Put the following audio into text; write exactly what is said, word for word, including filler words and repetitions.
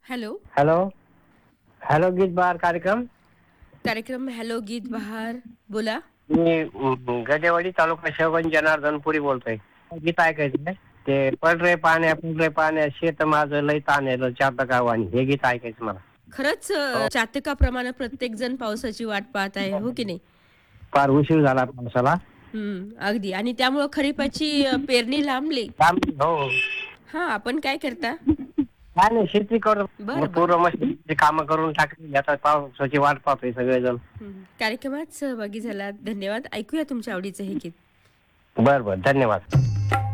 Hello. Hello. Hello गीत बहार कार्यक्रम. कार्यक्रम हॅलो गीत बहार. बोला. मी अं, गजेवाडी तालुका शेवगंज जनार्दनपुरी बोलतोय. गीत ऐकायचं काय? ते पडरे पाण्या पडरे पाण्या शेत माझं लय ताणेलं चातकावानी हे गीत ऐकायचं मला. खरंच हो. अ, चातकाप्रमाणे प्रत्येक जण पावसाची वाट पाहत आहे, हो की नाही? फार उशीर झाला पावसाला. हं, अगदी आणि त्यामुळं खरीपाची अ, पेरणी लांबली. काम हो. हां, आपण काय करता? काय नाही शेती करून मग बरं, बरं. पूर्व मशली कामं करून टाकली आता पावसाची वाट पाहतोय सगळेजण. हं, कार्यक्रमात सहभागी झालात. धन्यवाद. ऐकूया तुमच्या आवडीचं हे गीत. बरं बरं धन्यवाद.